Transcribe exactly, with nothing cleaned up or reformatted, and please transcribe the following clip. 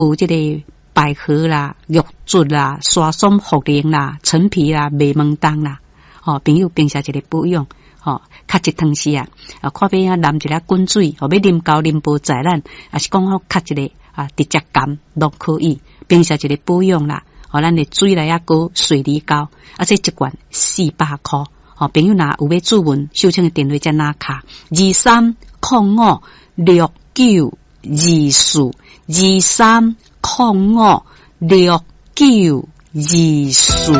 有这个百合啦、玉竹啦、沙松茯苓啦、陈皮啦、麦门冬啦，哦，朋友平时一个保养，哦，较一汤时啊，啊，看要啊淋一粒滚水，哦，要啉高啉无在咱，啊是讲好较一个啊直接感都可以，平时一个保养啦，哦，咱的水来啊个水梨膏，啊这一罐四百块，哦，朋友若有要注文，收请的电话在哪卡？二三零五六九二四，二三零五六九二四。